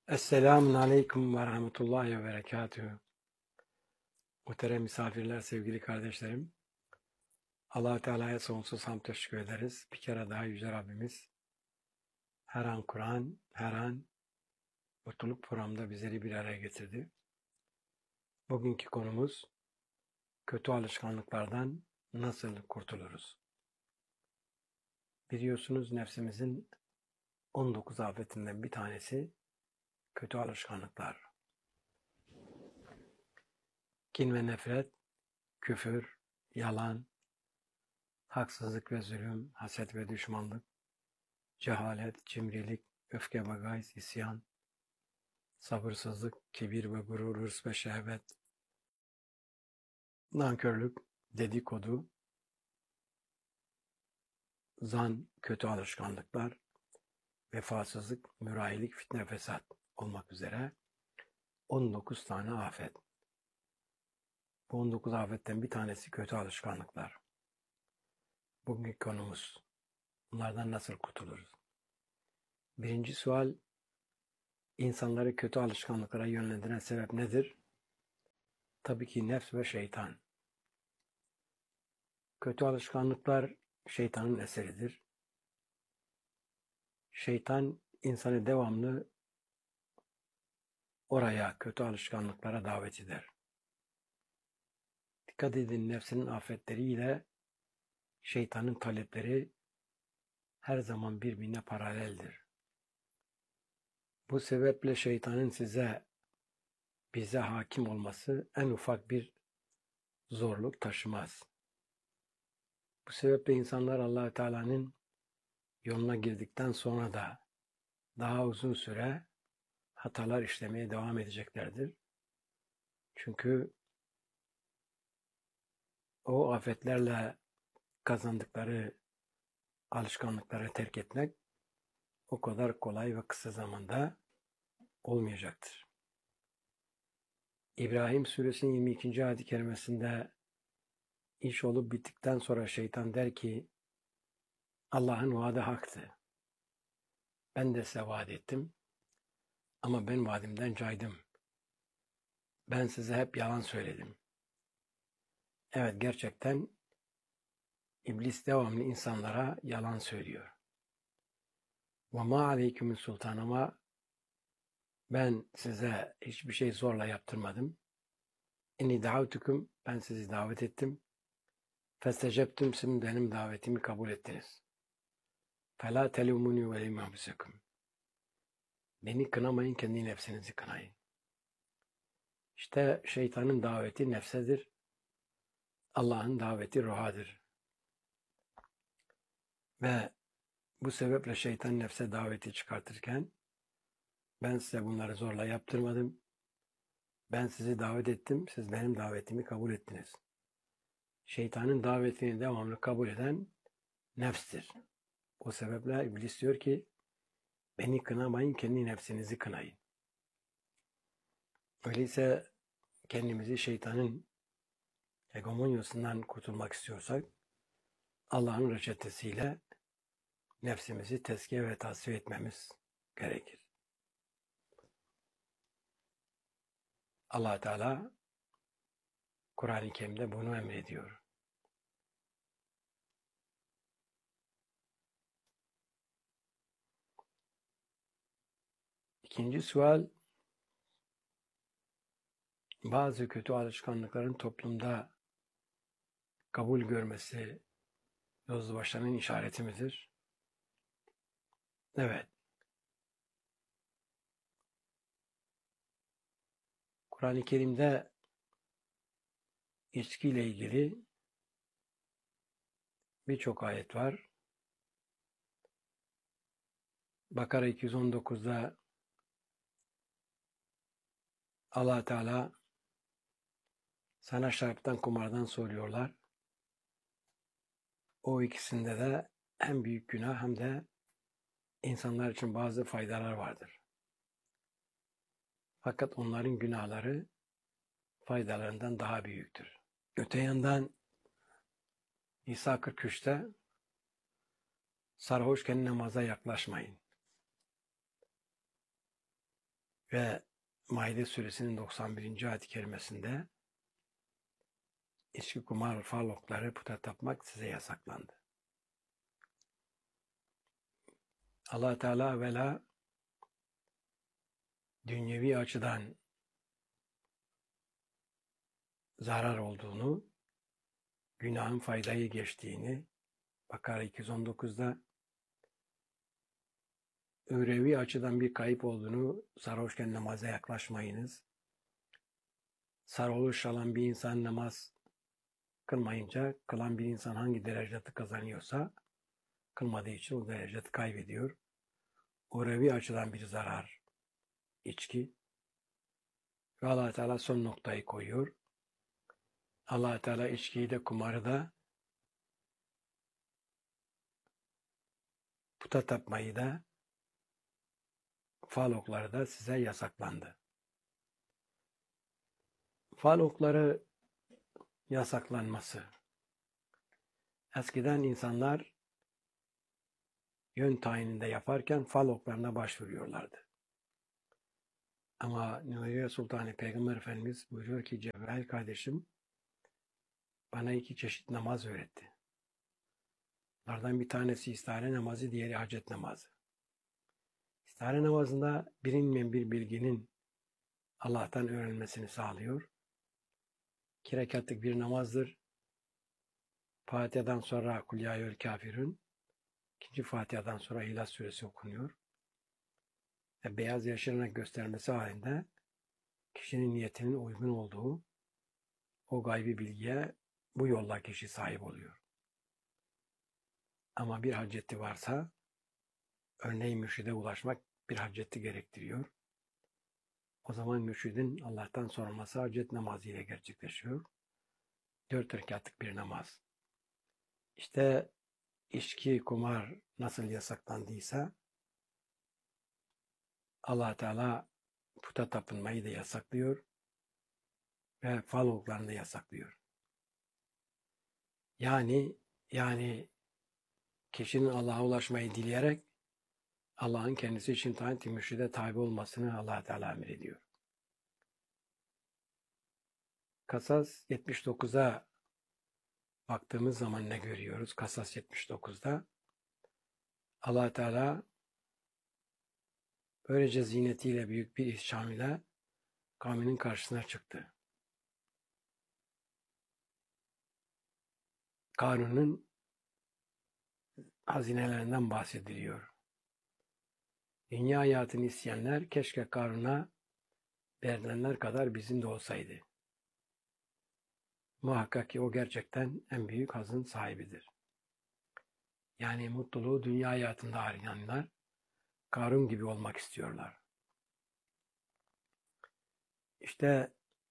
Esselamun Aleyküm ve Rahmetullahi ve Berekatühü. Muhterem misafirler, sevgili kardeşlerim. Allah-u Teala'ya sonsuz hamd teşekkür ederiz. Bir kere daha Yüce Rabbimiz her an Kur'an, her an mutluluk programında bizleri bir araya getirdi. Bugünkü konumuz kötü alışkanlıklardan nasıl kurtuluruz? Biliyorsunuz nefsimizin 19 afetinden bir tanesi kötü alışkanlıklar. Kin ve nefret, küfür, yalan, haksızlık ve zulüm, haset ve düşmanlık, cehalet, cimrilik, öfke ve gayz, isyan, sabırsızlık, kibir ve gurur, hırs ve şehvet, nankörlük, dedikodu, zan, kötü alışkanlıklar, vefasızlık, mürahilik, fitne, fesat olmak üzere 19 tane afet. Bu 19 afetten bir tanesi kötü alışkanlıklar. Bugünkü konumuz, bunlardan nasıl kurtuluruz? Birinci sual, insanları kötü alışkanlıklara yönlendiren sebep nedir? Tabii ki nefs ve şeytan. Kötü alışkanlıklar şeytanın eseridir. Şeytan insanı devamlı oraya, kötü alışkanlıklara davet eder. Dikkat edin, nefsinin afetleriyle şeytanın talepleri her zaman birbirine paraleldir. Bu sebeple şeytanın bize hakim olması en ufak bir zorluk taşımaz. Bu sebeple insanlar Allah-u Teala'nın yoluna girdikten sonra da daha uzun süre hatalar işlemeye devam edeceklerdir. Çünkü o afetlerle kazandıkları alışkanlıkları terk etmek o kadar kolay ve kısa zamanda olmayacaktır. İbrahim Suresinin 22. ayet-i kerimesinde iş olup bittikten sonra şeytan der ki Allah'ın vaadi haktı. Ben de size vaat ettim ama ben vaadimden caydım. Ben size hep yalan söyledim. Evet, gerçekten İblis devamlı insanlara yalan söylüyor. وَمَا عَلَيْكُمْ sultan, ama ben size hiçbir şey zorla yaptırmadım. İnni davtukum, ben sizi davet ettim. Festecebtüm, siz benim davetimi kabul ettiniz. Fela telumuni ve limamsikum. Beni kınamayın, kendi nefsinizi kınayın. İşte şeytanın daveti nefsedir. Allah'ın daveti ruhadır. Ve bu sebeple şeytan nefse daveti çıkartırken ben size bunları zorla yaptırmadım. Ben sizi davet ettim, siz benim davetimi kabul ettiniz. Şeytanın davetini devamlı kabul eden nefstir. O sebeple İblis diyor ki beni kınamayın, kendi nefsinizi kınayın. Öyleyse kendimizi şeytanın hegemonyasından kurtulmak istiyorsak Allah'ın reçetesiyle nefsimizi tezkiye ve tasfiye etmemiz gerekir. Allah Teala Kur'an-ı Kerim'de bunu emrediyor. İkinci sual, bazı kötü alışkanlıkların toplumda kabul görmesi yozlaşmanın işareti midir? Evet. Kur'an-ı Kerim'de içkiyle ilgili birçok ayet var. Bakara 219'da Allah Teala sana şaraptan, kumardan soruyorlar. O ikisinde de hem büyük günah hem de insanlar için bazı faydalar vardır. Fakat onların günahları faydalarından daha büyüktür. Öte yandan İsa 43'te sarhoşken namaza yaklaşmayın. ve Maide suresinin 91. ayet-i kerimesinde içki, kumar, fal okları, puta tapmak size yasaklandı. Allah Teala evvela dünyevi açıdan zarar olduğunu, günahın faydayı geçtiğini, Bakara 219'da ürevi açıdan bir kayıp olduğunu, sarhoşken namaza yaklaşmayınız. Sarhoş olan bir insan namaz kılmayınca, kılan bir insan hangi dereceti kazanıyorsa, kılmadığı için o dereceti kaybediyor. Urevi açıdan bir zarar, içki. Ve Allah Teala son noktayı koyuyor. Allah Teala içkiyi de, kumarı da, puta tapmayı da, fal okları da size yasaklandı. Fal okları yasaklanması. Eskiden insanlar yön tayininde yaparken fal oklarına başvuruyorlardı. Ama Nuriye Sultanı Peygamber Efendimiz buyuruyor ki, Cebrail kardeşim bana 2 çeşit namaz öğretti. Bunlardan bir tanesi istihare namazı, diğeri hacet namazı. İstihare namazında bilinmeyen bir bilginin Allah'tan öğrenilmesini sağlıyor. 2 rekatlık bir namazdır. Fatiha'dan sonra Kul ya eyyuhel kafirun, ikinci Fatiha'dan sonra İhlas suresi okunuyor. Ve beyaz yaşararak göstermesi halinde kişinin niyetinin uygun olduğu o gaybi bilgiye bu yolla kişi sahip oluyor. Ama bir haceti varsa, örneğin mürşide ulaşmak bir haceti gerektiriyor. O zaman mürşidin Allah'tan sorulması hacet namazı ile gerçekleşiyor. 4 rekatlık bir namaz. İşte içki, kumar nasıl yasaklandıysa Allah Teala puta tapınmayı da yasaklıyor ve fal oklarını da yasaklıyor. Yani kişinin Allah'a ulaşmayı dileyerek Allah'ın kendisi için tayin mürşide tabi olmasını Allah Teala emrediyor. Kasas 79'a baktığımız zaman ne görüyoruz? Kasas 79'da Allah Teala böylece zinetiyle, büyük bir ihtişam ile kavminin karşısına çıktı. Karun'un hazinelerinden bahsediliyor. Dünya hayatını isteyenler keşke Karun'a verilenler kadar bizim de olsaydı. Muhakkak ki o gerçekten en büyük hazın sahibidir. Yani mutluluğu dünya hayatında arayanlar Karun gibi olmak istiyorlar. İşte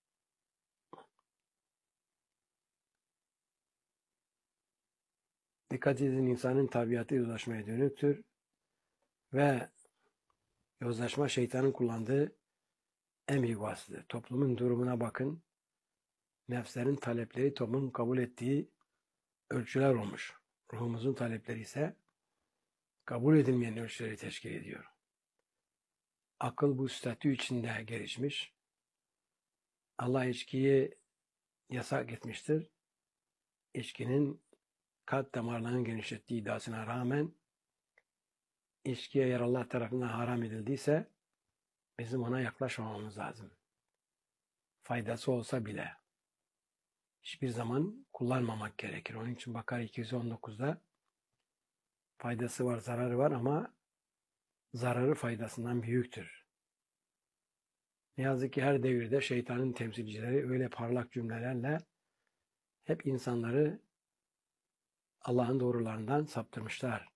dikkat edin, insanın tabiatı yozlaşmaya dönüktür ve yozlaşma şeytanın kullandığı en büyük vasıtadır. Toplumun durumuna bakın. Nefslerin talepleri toplumun kabul ettiği ölçüler olmuş. Ruhumuzun talepleri ise kabul edilmeyen ölçüleri teşkil ediyor. Akıl bu statü içinde gelişmiş. Allah içkiyi yasak etmiştir. İçkinin kalp damarlarının genişlettiği iddiasına rağmen içki eğer Allah tarafından haram edildiyse bizim ona yaklaşmamamız lazım. Faydası olsa bile hiçbir zaman kullanmamak gerekir. Onun için Bakara 219'da faydası var, zararı var ama zararı faydasından büyüktür. Ne yazık ki her devirde şeytanın temsilcileri öyle parlak cümlelerle hep insanları Allah'ın doğrularından saptırmışlar.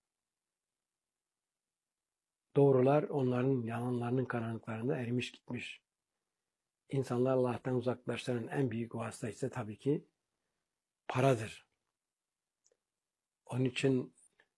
Doğrular onların yalanlarının karanlıklarında erimiş gitmiş. İnsanlar Allah'tan uzaklaştıran en büyük vasıta ise tabii ki paradır. Onun için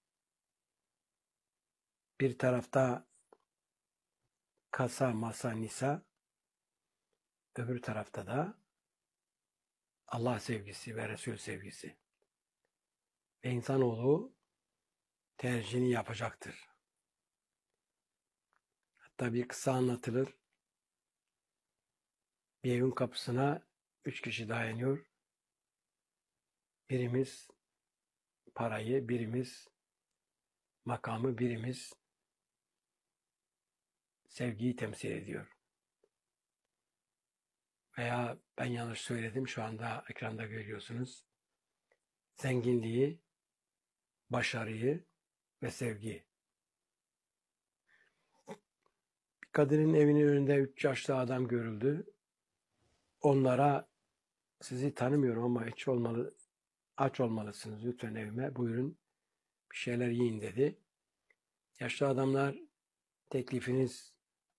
bir tarafta kasa, masa, nisa, öbür tarafta da Allah sevgisi ve Resul sevgisi. Ve insanoğlu tercihini yapacaktır. Hatta bir kısa anlatılır. Bir evin kapısına 3 kişi dayanıyor. Birimiz parayı, birimiz makamı, birimiz sevgiyi temsil ediyor. Veya ben yanlış söyledim, şu anda ekranda görüyorsunuz. Zenginliği, başarıyı ve sevgi. Bir kadının evinin önünde 3 yaşlı adam görüldü. Onlara sizi tanımıyorum ama aç olmalısınız, lütfen evime buyurun bir şeyler yiyin dedi. Yaşlı adamlar, teklifiniz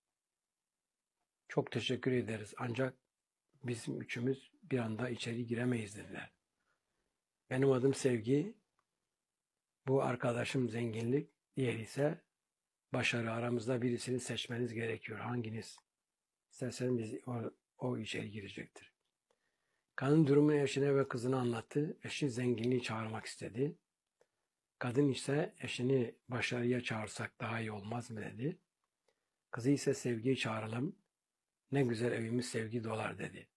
çok teşekkür ederiz ancak bizim üçümüz bir anda içeri giremeyiz dediler. Benim adım Sevgi, bu arkadaşım zenginlik, diğeri ise başarı. Aramızda birisini seçmeniz gerekiyor. Hanginiz isterseniz o içeri girecektir. Kadın durumunu eşine ve kızına anlattı. Eşi zenginliği çağırmak istedi. Kadın ise eşini başarıya çağırsak daha iyi olmaz mı dedi. Kızı ise sevgiyi çağıralım. Ne güzel evimiz sevgi dolar dedi.